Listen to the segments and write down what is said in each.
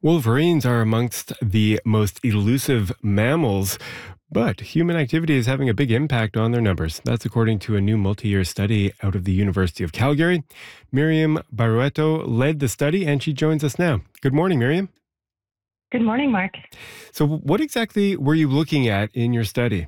Wolverines are amongst the most elusive mammals, but human activity is having a big impact on their numbers. That's according to a new multi-year study out of the University of Calgary. Miriam Barrueto led the study, and she joins us now. Good morning, Miriam. Good morning, Mark. So what exactly were you looking at in your study?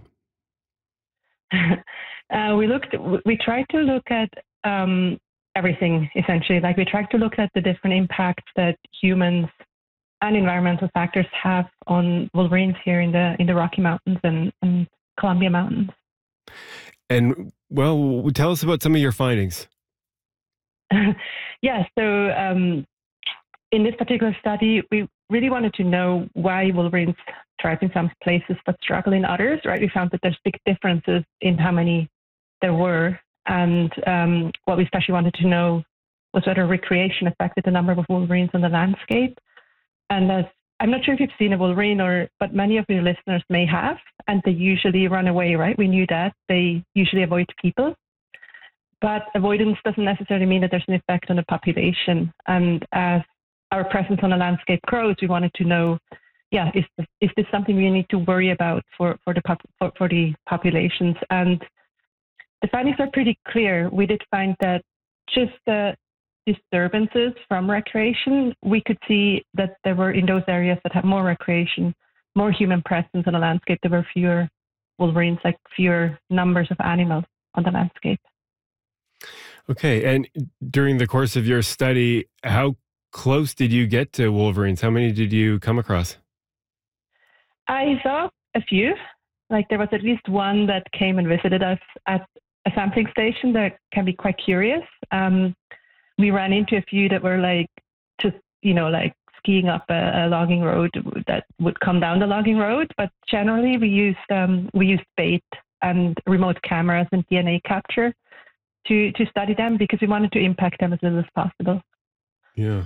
We tried to look at everything, essentially. Like, we tried to look at the different impacts that humans and environmental factors have on wolverines here in the Rocky Mountains and Columbia Mountains. And, well, tell us about some of your findings. Yeah, so in this particular study, we really wanted to know why wolverines thrive in some places but struggle in others, right? We found that there's big differences in how many there were. And what we especially wanted to know was whether recreation affected the number of wolverines on the landscape. And I'm not sure if you've seen a wolverine, but many of your listeners may have, and they usually run away, right? We knew that. They usually avoid people. But avoidance doesn't necessarily mean that there's an effect on the population. And as our presence on the landscape grows, we wanted to know, is this something we need to worry about for the populations? And the findings are pretty clear. We did find that just the disturbances from recreation, we could see that there were, in those areas that have more recreation, more human presence on the landscape, there were fewer wolverines, like fewer numbers of animals on the landscape. Okay, and during the course of your study, how close did you get to wolverines? How many did you come across? I saw a few. Like, there was at least one that came and visited us at a sampling station that can be quite curious. We ran into a few that were just skiing up a logging road that would come down the logging road. But generally, we used bait and remote cameras and DNA capture to study them, because we wanted to impact them as little as possible. Yeah.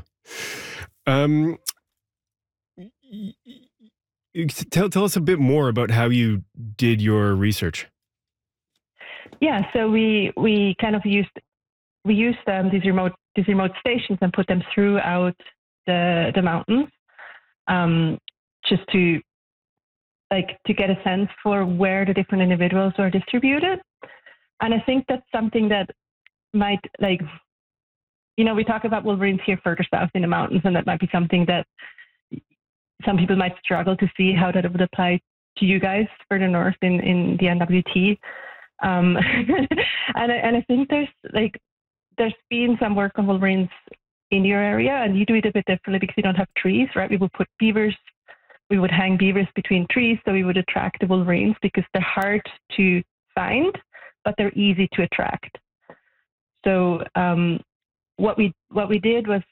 Tell us a bit more about how you did your research. Yeah, so we kind of used these remote stations and put them throughout the mountains, just to get a sense for where the different individuals are distributed. And I think that's something that might, we talk about wolverines here further south in the mountains, and that might be something that some people might struggle to see how that would apply to you guys further north in the NWT. And I think there's been some work on wolverines in your area, and you do it a bit differently because you don't have trees, right? We would hang beavers between trees, so we would attract the wolverines because they're hard to find, but they're easy to attract. So what we did was,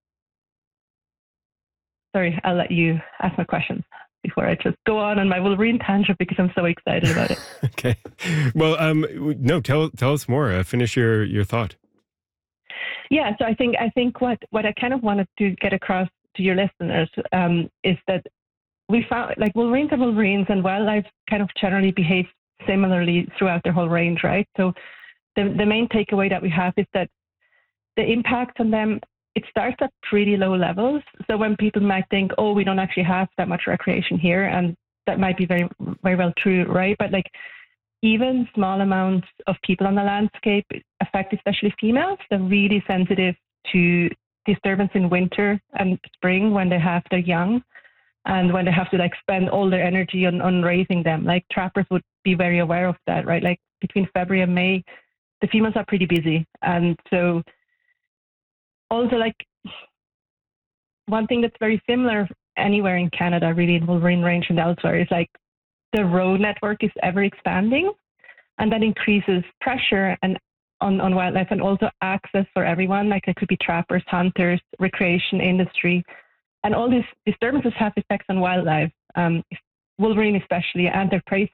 sorry, I'll let you ask my questions before I just go on my wolverine tangent, because I'm so excited about it. Okay. Well, no, tell us more. Finish your thought. Yeah, so I think what I kind of wanted to get across to your listeners is that we found, wolverines are wolverines, and wildlife kind of generally behaves similarly throughout their whole range, right? So the main takeaway that we have is that the impact on them, it starts at pretty low levels. So when people might think, oh, we don't actually have that much recreation here, and that might be very, very well true, right? But even small amounts of people on the landscape affect especially females. They're really sensitive to disturbance in winter and spring when they have their young, and when they have to spend all their energy on raising them. Trappers would be very aware of that, right? Between February and May, the females are pretty busy. And so also, one thing that's very similar anywhere in Canada, really, in Wolverine Range and elsewhere, is the road network is ever expanding, and that increases pressure on wildlife, and also access for everyone. It could be trappers, hunters, recreation industry, and all these disturbances have effects on wildlife, wolverine especially, and their prey